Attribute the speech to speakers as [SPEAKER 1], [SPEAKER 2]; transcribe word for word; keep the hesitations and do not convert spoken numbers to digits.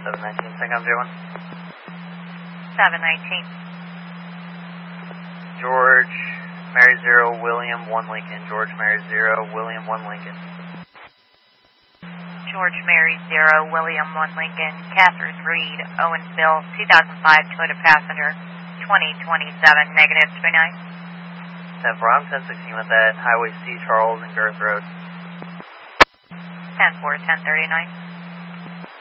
[SPEAKER 1] seven nineteen, second J one.
[SPEAKER 2] seven nineteen.
[SPEAKER 1] George, Mary Zero, William, one Lincoln. George, Mary Zero, William, one Lincoln.
[SPEAKER 2] George, Mary Zero, William, one Lincoln. Catherine Reed, Owensville, two thousand five Toyota Passenger, twenty twenty-seven, negative two nine.
[SPEAKER 1] ten four, I'm ten sixteen with that. Highway C, Charles and Girth Road.
[SPEAKER 2] ten four, ten thirty-nine.